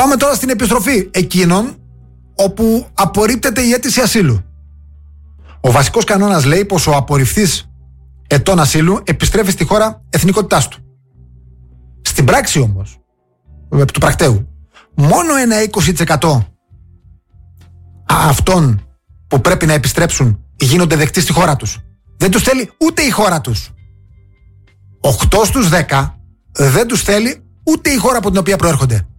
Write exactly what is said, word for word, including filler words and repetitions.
Πάμε τώρα στην επιστροφή εκείνων όπου απορρίπτεται η αίτηση ασύλου. Ο βασικός κανόνας λέει πως ο απορριφθής ετών ασύλου επιστρέφει στη χώρα εθνικότητάς του. Στην πράξη όμως, του πρακτέου, μόνο ένα είκοσι τοις εκατό αυτών που πρέπει να επιστρέψουν γίνονται δεκτοί στη χώρα τους. Δεν τους θέλει ούτε η χώρα τους. οκτώ στους δέκα δεν τους θέλει ούτε η χώρα από την οποία προέρχονται.